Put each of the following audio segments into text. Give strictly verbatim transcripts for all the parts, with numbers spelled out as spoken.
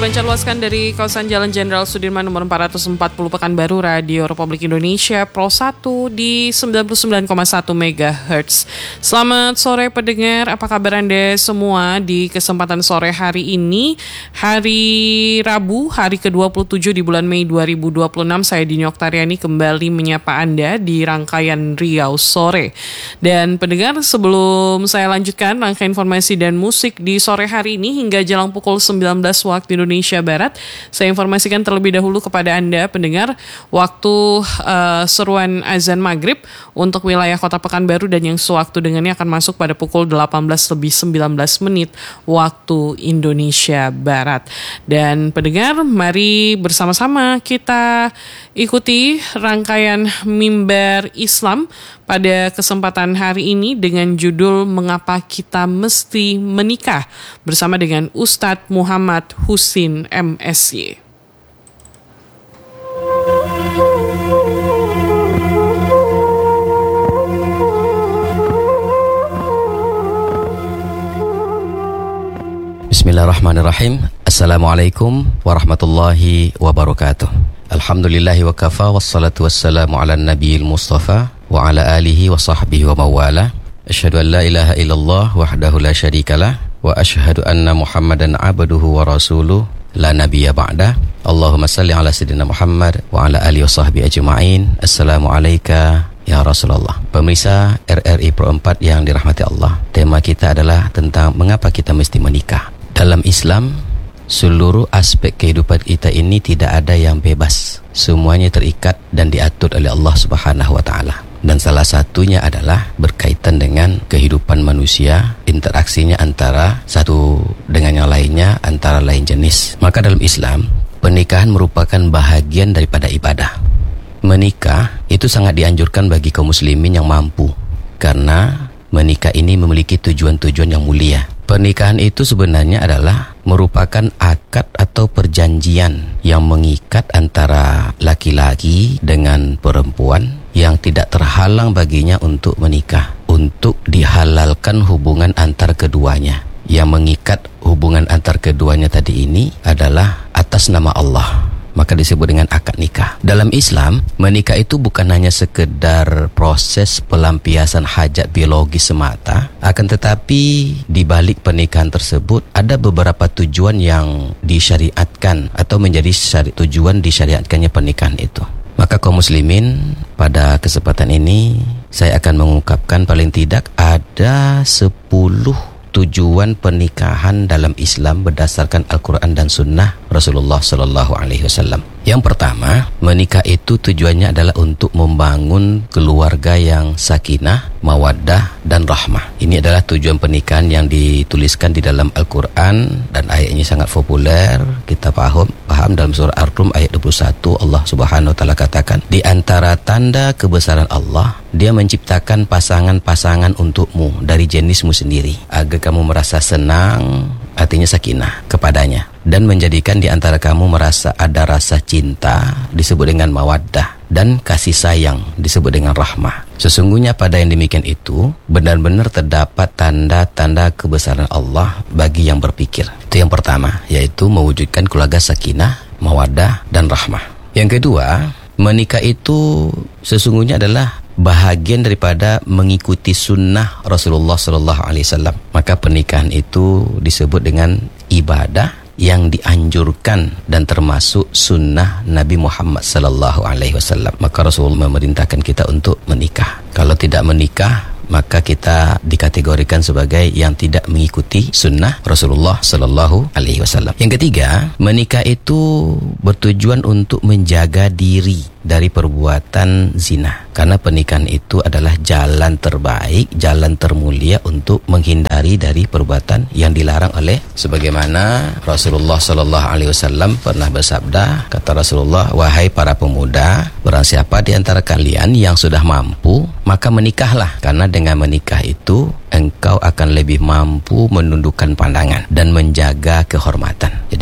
Terpancar luaskan dari kawasan Jalan Jenderal Sudirman nomor empat ratus empat puluh Pekanbaru, Radio Republik Indonesia Pro satu di sembilan puluh sembilan koma satu megahertz. Selamat sore pendengar, apa kabar Anda semua di kesempatan sore hari ini, hari Rabu, hari ke dua puluh tujuh di bulan Mei dua ribu dua puluh enam. Saya Dini Oktariani kembali menyapa Anda di rangkaian Riau Sore. Dan pendengar, sebelum saya lanjutkan rangkaian informasi dan musik di sore hari ini hingga jelang pukul sembilan belas waktu Indonesia Barat, saya informasikan terlebih dahulu kepada Anda pendengar waktu uh, seruan azan maghrib untuk wilayah Kota Pekanbaru dan yang sewaktu dengannya akan masuk pada pukul delapan belas lebih sembilan belas menit waktu Indonesia Barat. Dan pendengar, mari bersama-sama kita ikuti rangkaian Mimbar Islam pada kesempatan hari ini dengan judul Mengapa Kita Mesti Menikah bersama dengan Ustadz Muhammad Husin M Si. Bismillahirrahmanirrahim. Assalamualaikum warahmatullahi wabarakatuh. Alhamdulillahi wa kafa wassalatu wassalamu ala nabiyil mustafa wa ala alihi wa sahbihi wa mawala. Asyhadu an la ilaha illallah wahdahu la syarikalah wa asyhadu anna Muhammadan abduhu wa rasuluh la nabiyya ba'da. Allahumma salli ala sayyidina Muhammad wa ala alihi wa sahbihi ajma'in. Assalamu alayka ya Rasulullah. Pemirsa R R I Pro empat yang dirahmati Allah, tema kita adalah tentang mengapa kita mesti menikah. Dalam Islam, seluruh aspek kehidupan kita ini tidak ada yang bebas. Semuanya terikat dan diatur oleh Allah Subhanahu wa taala. Dan salah satunya adalah berkaitan dengan kehidupan manusia, interaksinya antara satu dengan yang lainnya, antara lain jenis. Maka dalam Islam, pernikahan merupakan bahagian daripada ibadah. Menikah itu sangat dianjurkan bagi kaum muslimin yang mampu, karena menikah ini memiliki tujuan-tujuan yang mulia. Pernikahan itu sebenarnya adalah merupakan akad atau perjanjian yang mengikat antara laki-laki dengan perempuan yang tidak terhalang baginya untuk menikah, untuk dihalalkan hubungan antar keduanya. Yang mengikat hubungan antar keduanya tadi ini adalah atas nama Allah, maka disebut dengan akad nikah. Dalam Islam, menikah itu bukan hanya sekedar proses pelampiasan hajat biologis semata, akan tetapi di balik pernikahan tersebut ada beberapa tujuan yang disyariatkan atau menjadi syari- tujuan disyariatkannya pernikahan itu. Maka kaum muslimin, pada kesempatan ini saya akan mengungkapkan paling tidak ada sepuluh tujuan pernikahan dalam Islam berdasarkan Al-Quran dan Sunnah Rasulullah Sallallahu Alaihi Wasallam. Yang pertama, menikah itu tujuannya adalah untuk membangun keluarga yang sakinah, mawaddah, dan rahmah. Ini adalah tujuan pernikahan yang dituliskan di dalam Al-Quran dan ayatnya sangat populer. Kita paham, paham dalam surah Ar-Rum ayat dua puluh satu, Allah Subhanahu Wa Taala katakan, di antara tanda kebesaran Allah, Dia menciptakan pasangan-pasangan untukmu dari jenismu sendiri, agar kamu merasa senang, artinya sakinah kepadanya, dan menjadikan di antara kamu merasa ada rasa cinta, disebut dengan mawaddah, dan kasih sayang, disebut dengan rahmah. Sesungguhnya pada yang demikian itu benar-benar terdapat tanda-tanda kebesaran Allah bagi yang berpikir. Itu yang pertama, yaitu mewujudkan keluarga sakinah, mawaddah, dan rahmah. Yang kedua, menikah itu sesungguhnya adalah bahagian daripada mengikuti sunnah Rasulullah Sallallahu Alaihi Wasallam. Maka pernikahan itu disebut dengan ibadah yang dianjurkan dan termasuk sunnah Nabi Muhammad Sallallahu Alaihi Wasallam. Maka Rasulullah memerintahkan kita untuk menikah. Kalau tidak menikah, maka kita dikategorikan sebagai yang tidak mengikuti sunnah Rasulullah Sallallahu Alaihi Wasallam. Yang ketiga, menikah itu bertujuan untuk menjaga diri dari perbuatan zina, karena pernikahan itu adalah jalan terbaik, jalan termulia untuk menghindari dari perbuatan yang dilarang oleh, sebagaimana Rasulullah Sallallahu Alaihi Wasallam pernah bersabda, kata Rasulullah, wahai para pemuda, barang siapa di antara kalian yang sudah mampu, maka menikahlah, karena dengan menikah itu engkau akan lebih mampu menundukkan pandangan dan menjaga kehormatan. Jadi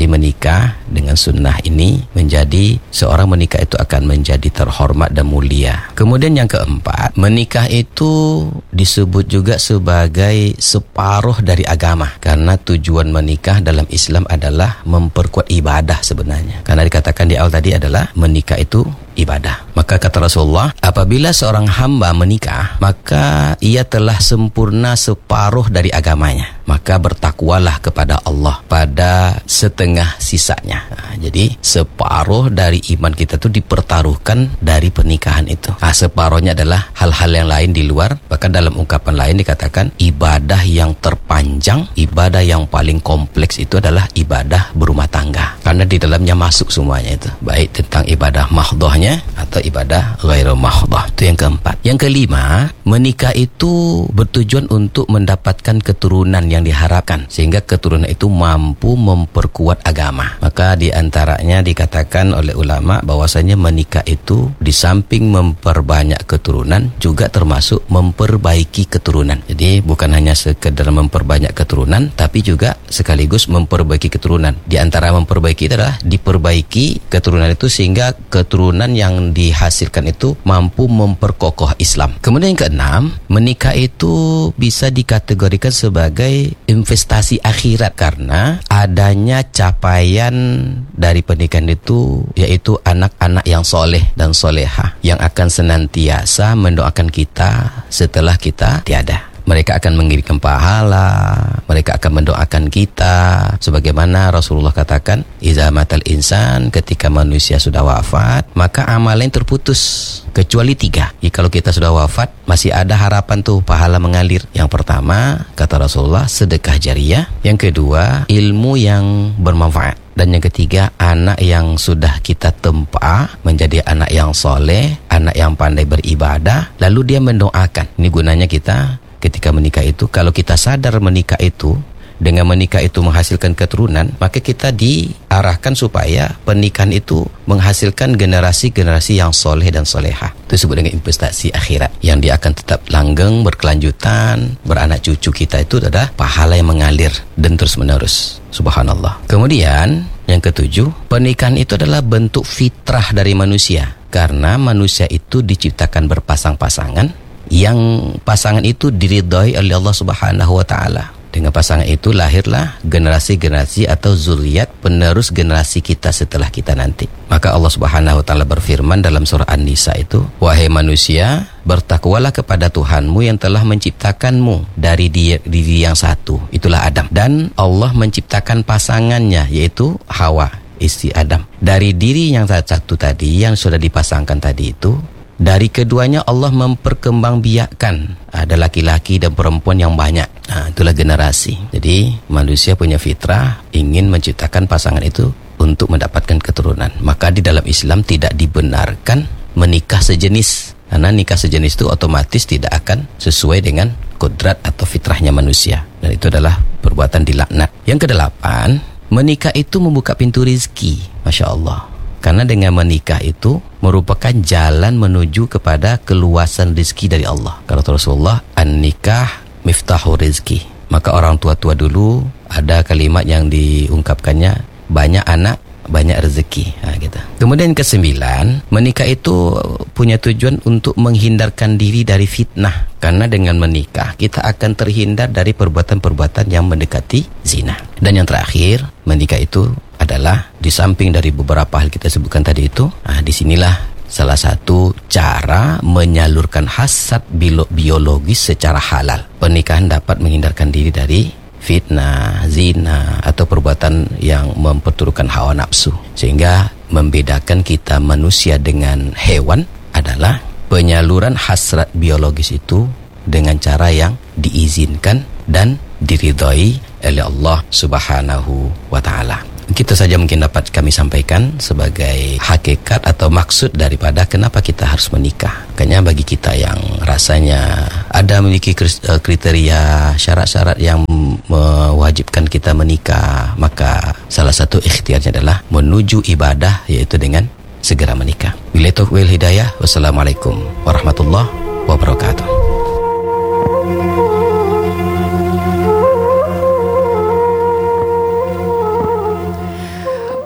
Jadi menikah dengan sunnah ini menjadi seorang menikah itu akan menjadi terhormat dan mulia. Kemudian yang keempat, menikah itu disebut juga sebagai separuh dari agama, karena tujuan menikah dalam Islam adalah memperkuat ibadah sebenarnya. Karena dikatakan di awal tadi adalah menikah itu ibadah. Maka kata Rasulullah, apabila seorang hamba menikah, maka ia telah sempurna separuh dari agamanya. Maka bertakwalah kepada Allah pada setengah sisanya. Nah, jadi separuh dari iman kita itu dipertaruhkan dari pernikahan itu. Nah, separuhnya adalah hal-hal yang lain di luar. Bahkan dalam ungkapan lain dikatakan ibadah yang terpanjang, ibadah yang paling kompleks itu adalah ibadah berumah tangga. Karena di dalamnya masuk semuanya itu. Baik tentang ibadah mahdhahnya atau ibadah ghairu mahdhah. Itu yang keempat. Yang kelima, menikah itu bertujuan untuk mendapatkan keturunan yang diharapkan, sehingga keturunan itu mampu memperkuat agama. Maka di antaranya dikatakan oleh ulama bahwasanya menikah itu di samping memperbanyak keturunan juga termasuk memperbaiki keturunan. Jadi bukan hanya sekedar memperbanyak keturunan, tapi juga sekaligus memperbaiki keturunan. Di antara memperbaiki itu adalah diperbaiki keturunan itu sehingga keturunan yang dihasilkan itu mampu memperkokoh Islam. Kemudian yang keenam, menikah itu bisa dikategorikan sebagai investasi akhirat, karena adanya capaian dari pernikahan itu yaitu anak-anak yang soleh dan solehah yang akan senantiasa mendoakan kita setelah kita tiada. Mereka akan mengirimkan pahala, mereka akan mendoakan kita sebagaimana Rasulullah katakan, iza matal insan, ketika manusia sudah wafat maka amalan terputus kecuali tiga. Jadi kalau kita sudah wafat masih ada harapan tuh pahala mengalir. Yang pertama kata Rasulullah sedekah jariyah, yang kedua ilmu yang bermanfaat, dan yang ketiga anak yang sudah kita tempa menjadi anak yang soleh, anak yang pandai beribadah, lalu dia mendoakan. Ini gunanya kita ketika menikah itu, kalau kita sadar menikah itu, dengan menikah itu menghasilkan keturunan, maka kita diarahkan supaya pernikahan itu menghasilkan generasi-generasi yang soleh dan solehah. Itu disebut dengan investasi akhirat, yang dia akan tetap langgeng, berkelanjutan, beranak cucu kita itu adalah pahala yang mengalir dan terus menerus. Subhanallah. Kemudian yang ketujuh, pernikahan itu adalah bentuk fitrah dari manusia, karena manusia itu diciptakan berpasang-pasangan, yang pasangan itu diridhai oleh Allah Subhanahu wa taala. Dengan pasangan itu lahirlah generasi-generasi atau zuriat penerus generasi kita setelah kita nanti. Maka Allah Subhanahu wa taala berfirman dalam surah An-Nisa itu, wahai manusia, bertakwalah kepada Tuhanmu yang telah menciptakanmu dari diri yang satu, itulah Adam, dan Allah menciptakan pasangannya yaitu Hawa, istri Adam. Dari diri yang satu tadi yang sudah dipasangkan tadi itu, dari keduanya Allah memperkembangbiakkan ada laki-laki dan perempuan yang banyak. Nah, itulah generasi. Jadi manusia punya fitrah ingin menciptakan pasangan itu untuk mendapatkan keturunan. Maka di dalam Islam tidak dibenarkan menikah sejenis, karena nikah sejenis itu otomatis tidak akan sesuai dengan kodrat atau fitrahnya manusia, dan itu adalah perbuatan dilaknat. Yang kedelapan, menikah itu membuka pintu rizki. Masya Allah. Karena dengan menikah itu merupakan jalan menuju kepada keluasan rizki dari Allah. Kata Rasulullah, an-nikah miftahu rizki. Maka orang tua-tua dulu ada kalimat yang diungkapkannya, banyak anak, banyak rezeki. Nah, gitu. Kemudian kesembilan, menikah itu punya tujuan untuk menghindarkan diri dari fitnah. Karena dengan menikah kita akan terhindar dari perbuatan-perbuatan yang mendekati zina. Dan yang terakhir, menikah itu adalah di samping dari beberapa hal kita sebutkan tadi itu, nah disinilah salah satu cara menyalurkan hasad biologis secara halal. Pernikahan dapat menghindarkan diri dari fitnah, zina, atau perbuatan yang memperturutkan hawa nafsu. Sehingga membedakan kita manusia dengan hewan adalah penyaluran hasrat biologis itu dengan cara yang diizinkan dan diridhai oleh Allah Subhanahu wa taala. Kita saja mungkin dapat kami sampaikan sebagai hakikat atau maksud daripada kenapa kita harus menikah. Makanya bagi kita yang rasanya ada memiliki kriteria syarat-syarat yang mewajibkan kita menikah, maka salah satu ikhtiarnya adalah menuju ibadah, yaitu dengan segera menikah. Billahi taufiq wal hidayah. Wassalamualaikum warahmatullahi wabarakatuh.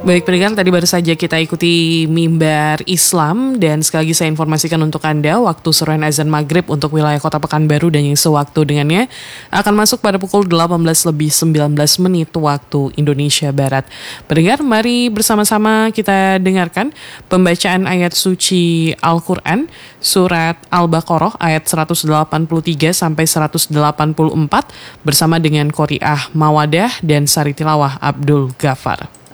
Baik pendengar, tadi baru saja kita ikuti mimbar Islam dan sekali lagi saya informasikan untuk Anda waktu seruan azan maghrib untuk wilayah Kota Pekanbaru dan yang sewaktu dengannya akan masuk pada pukul delapan belas lebih sembilan belas menit waktu Indonesia Barat. Pendengar, mari bersama-sama kita dengarkan pembacaan ayat suci Al-Quran surat Al-Baqarah ayat seratus delapan puluh tiga sampai seratus delapan puluh empat bersama dengan Qori'ah Mawadah dan Sari Tilawah Abdul Ghafar.